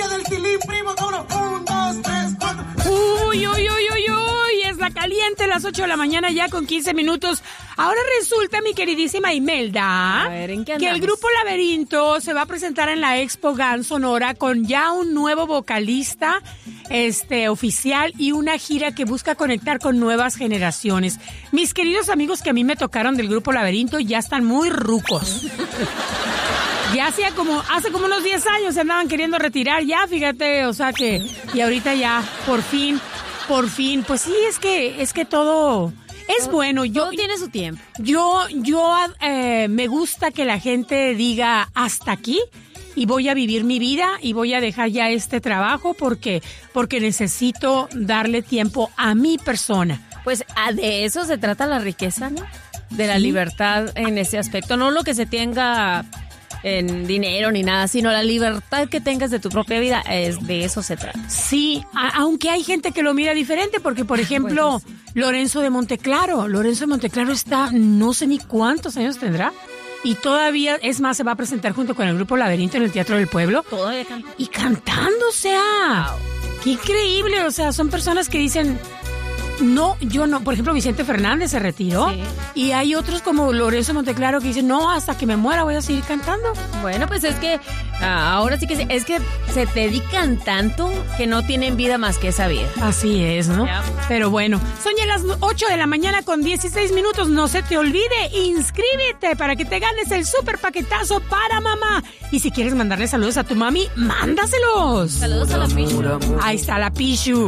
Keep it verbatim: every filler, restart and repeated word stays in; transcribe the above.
día del tilín, primo, uno, un, dos, tres, cuatro. Uy, uy, uy, uy, uy, es la caliente, las ocho de la mañana ya con quince minutos. Ahora resulta, mi queridísima Imelda, a ver, ¿en qué que el grupo Laberinto se va a presentar en la Expo G A N Sonora con ya un nuevo vocalista este oficial y una gira que busca conectar con nuevas generaciones. Mis queridos amigos que a mí me tocaron del grupo Laberinto ya están muy rucos. Ya hacía como, hace como unos diez años se andaban queriendo retirar, ya fíjate, o sea que, y ahorita ya, por fin, por fin, pues sí, es que, es que todo es todo, bueno. Yo, todo tiene su tiempo. Yo, yo eh, me gusta que la gente diga hasta aquí y voy a vivir mi vida y voy a dejar ya este trabajo porque, porque necesito darle tiempo a mi persona. Pues ah, de eso se trata la riqueza, ¿no? De la Sí. libertad en ese aspecto, no lo que se tenga en dinero ni nada, sino la libertad que tengas de tu propia vida, es de eso se trata. Sí, a- aunque hay gente que lo mira diferente, porque por ejemplo, Pues, Lorenzo de Monteclaro, Lorenzo de Monteclaro está, no sé ni cuántos años tendrá, y todavía, es más, se va a presentar junto con el grupo Laberinto en el Teatro del Pueblo, Todavía canta. y cantando, o sea, qué increíble, o sea, son personas que dicen, no, yo no, por ejemplo, Vicente Fernández se retiró, Sí. y hay otros como Lorenzo de Monteclaro que dicen, no, hasta que me muera voy a seguir cantando. Bueno, pues es que ah, ahora sí que se- es que se dedican tanto que no tienen vida más que esa vida. Así es, ¿no? Ya. Pero bueno, son ya las ocho de la mañana con dieciséis minutos. No se te olvide, inscríbete para que te ganes el súper paquetazo para mamá. Y si quieres mandarle saludos a tu mami, mándaselos. Saludos a la Pichu. Ahí está la Pichu.